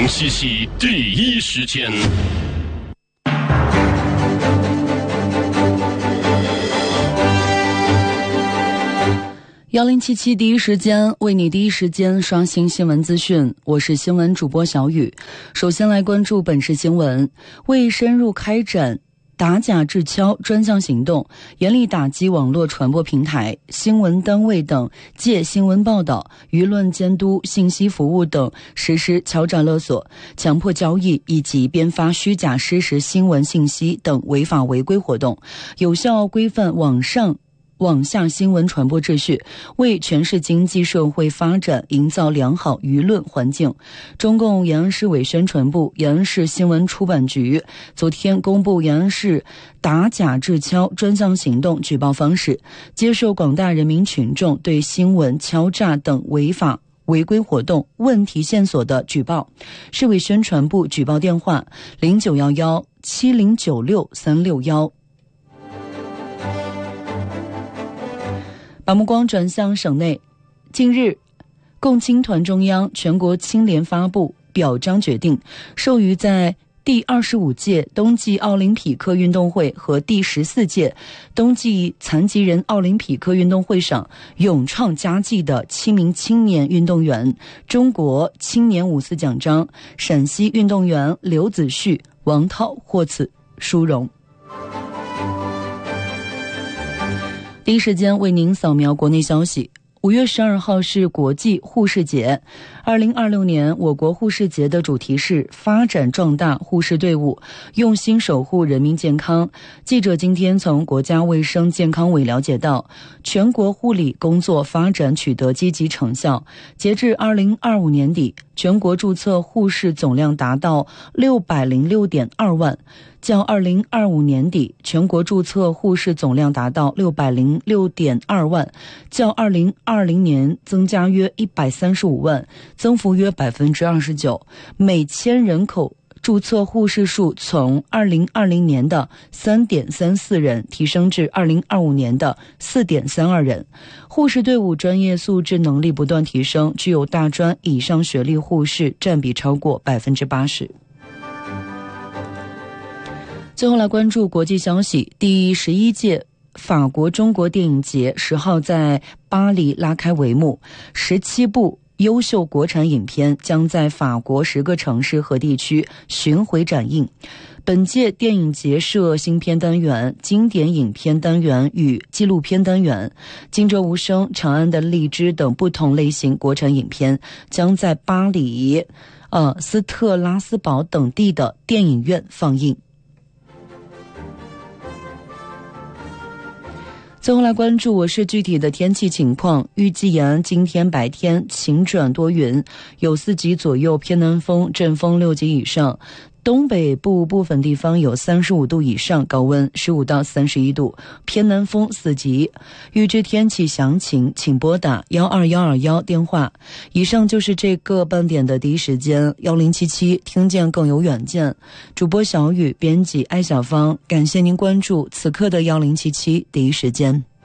西西第一时间。 1077第一时间为你第一时间刷新新闻资讯，我是新闻主播小雨。首先来关注本市新闻，为深入开展打假制敲专项行动，严厉打击网络传播平台、新闻单位等借新闻报道、舆论监督、信息服务等实施敲诈勒索、强迫交易以及编发虚假失实新闻信息等违法违规活动，有效规范网下新闻传播秩序，为全市经济社会发展营造良好舆论环境。中共延安市委宣传部、延安市新闻出版局昨天公布延安市打假制敲专项行动举报方式，接受广大人民群众对新闻敲诈等违法违规活动问题线索的举报。市委宣传部举报电话09117096-361。把目光转向省内，近日，共青团中央全国青联发布表彰决定，授予在第25届冬季奥林匹克运动会和第14届冬季残疾人奥林匹克运动会上勇创佳绩的7名青年运动员，中国青年五四奖章，陕西运动员刘子旭、王涛获此殊荣。第一时间为您扫描国内消息。5月12号是国际护士节。2026年我国护士节的主题是发展壮大护士队伍，用心守护人民健康。记者今天从国家卫生健康委了解到，全国护理工作发展取得积极成效。截至2025年底，全国注册护士总量达到606.2万，较2025年底全国注册护士总量达到606.2万，较2020年增加约135万，增幅约29%。每千人口注册护士数从2020年的3.34人提升至2025年的4.32人。护士队伍专业素质能力不断提升，具有大专以上学历护士占比超过80%。最后来关注国际消息，第11届法国中国电影节10号在巴黎拉开帷幕，17部优秀国产影片将在法国10个城市和地区巡回展映。本届电影节设新片单元、经典影片单元与纪录片单元。惊蛰无声、长安的荔枝等不同类型国产影片将在巴黎、斯特拉斯堡等地的电影院放映。最后来关注我市具体的天气情况，预计延安今天白天晴转多云，有4级左右偏南风，阵风6级以上，东北部部分地方有35度以上高温，15到31度，偏南风4级。预知天气详情请拨打12121电话。以上就是这个半点的第一时间1077，听见更有远见。主播小雨，编辑艾小芳，感谢您关注此刻的1077第一时间。